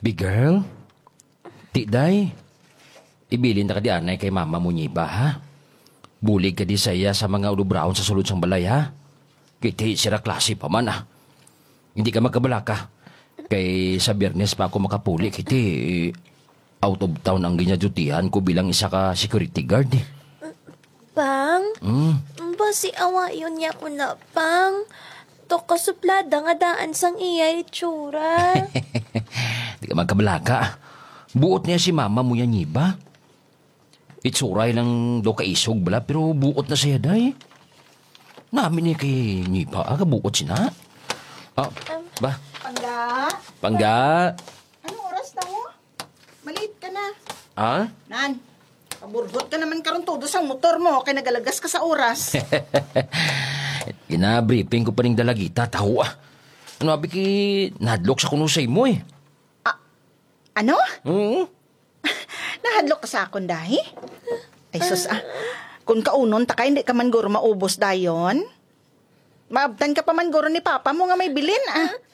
Big girl? Ti day? Ibilin na ka di anay kay mama mo niba, ha? Bulig ka di saya sa mga ulobraon sa sulod sang balay, ha? Kiti sira klase pa man, ah. Hindi ka magkabalaka. Kay sa Biyernes pa ako makapuli, kiti out of town ang ginyadutihan ko bilang isa ka security guard, eh. Pang? Basi awayon niya ko na, Pang. To kasuplada nga daan sang iya itsura. Di ka magkabalaka. Buot niya si mama mo yan, niba. Itsuray lang do ka isog bala, pero buot na siya, day. Namin niya kay niba, kabuot sina. Ba? Pangga? Pangga? Anong oras na mo? Maliit ka na. Ha? Nan, paburgot ka naman karon todo sa motor mo, kay nagalagas ka sa oras. Gina-briefing ko pa ning dalagita, taho ah. Ano abi ki, nadlok sa kuno sa imo eh. Ano? Oo. Nahadlok ka sa akon, dahi? Ay, sus kung kaunon, taka hindi ka man guro maubos dayon. Maabtan ka pa man guro ni Papa mo nga may bilin,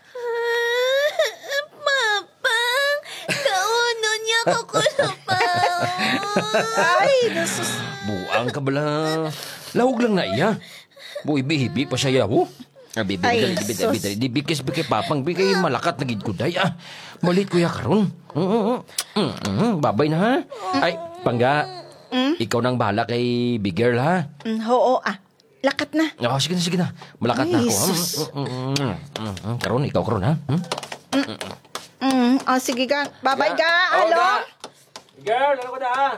Mapang, kaunon niya ko kusapang. Ay, sus. Buang ka bala. Lahog lang na iya. Buibi-hibi pa siya yaho. Bibi, Ay, dali, sus. di bikis papang, bikay malakat na gid ko day ah. Malit kuya karon. Babay na ha. Ay, Pangga. Ikaw nang bahala kay big girl ha. Oo, lakat na. Oh, sige na. Malakat na Ay, ako. sus. Karon, ikaw karon ha. Sige ka. Bye-bye ka, alo. Girl, ano ko na ha?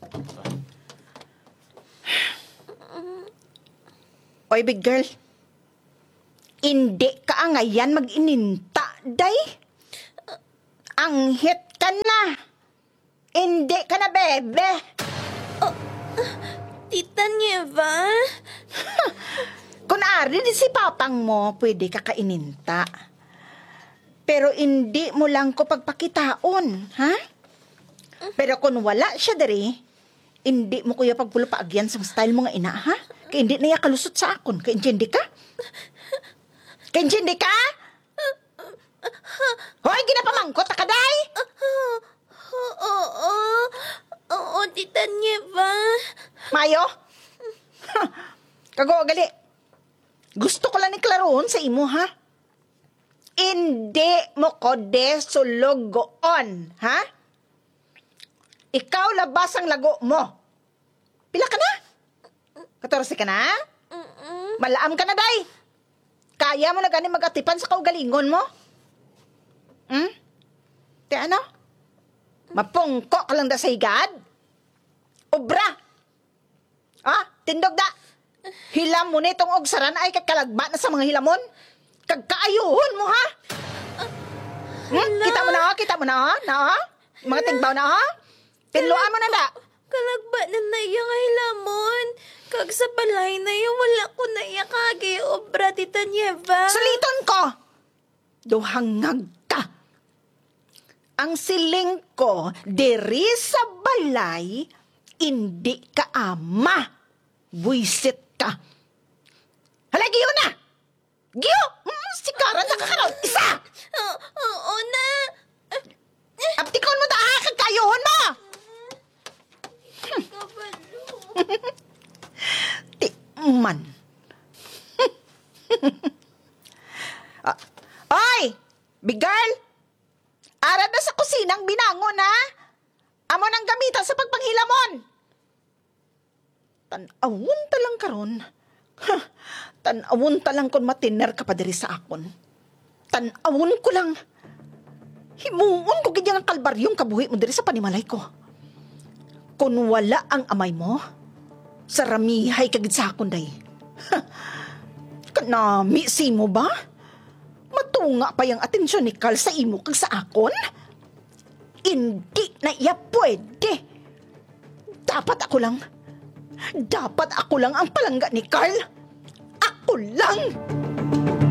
Oy, big girl. Hindi ka ngayan mag-ininta, day. Ang hit ka na. Hindi ka na, bebe. Tita Nieva? Kung ari di si papang mo, pwede ka kaininta. Pero hindi mo lang ko pagpakitaon, ha? Pero kung wala siya dari, hindi mo kuya pagpulapaagyan sa style mo nga ina, ha? Kaya hindi na iya kalusot sa akon. Kaya hindi ka? Kaya hindi ka? Hoy, ginapamangkot ka, day! Oo, Tita Nieva. Mayo? Kago, gali. Gusto ko lang ni klaroon sa imo, ha? Hindi mo ko desulugoon, ha? Ikaw labas ang lago mo. Pila ka na? 14 ka na? Malaam ka na, day. Kaya mo na gani mag-atipan sa kaugalingon mo? Te ano? Mapungko ka lang da sa higad? Obra! Tindog da! Hilam mo nitong ogsaran ay kakalagba na sa mga hilamon? Kagkaayuhon mo, ha? Kita mo na, ha? Mga tigbaw na, ha? Pinluan mo na da! Kalagba na iya nga hilamon. Kag sa balay na iya, wala ko na iya kagi obra, Tita Nieva. Suliton ko! Duhangag ka! Ang siling ko, diri sa balay, hindi ka ama. Buisit ka. Hala, giyo na! Giyo! Sikaran na kakaraw! Isa! Oo na. Aptikon mo da, ha? Kagkayuhon mo! Kabalo. Man. Oy! Big girl! Arad na sa kusinang binangon, ha? Amo nang gamitan sa pagpanghilamon. Tan-awon talang karon. Tan-awon talang kon matiner ka pa diri sa akon. Tan-awon ko lang. Himuon ko gid ang kalbaryong kabuhi mo diri sa panimalay ko. Kung wala ang amay mo, saramihay kagid sa akon, day. Kanami si mo ba? Matunga pa yung atensyon ni Carl sa imo kag sa akon? Hindi na iya pwede. Dapat ako lang ang palangga ni Carl. Ako lang!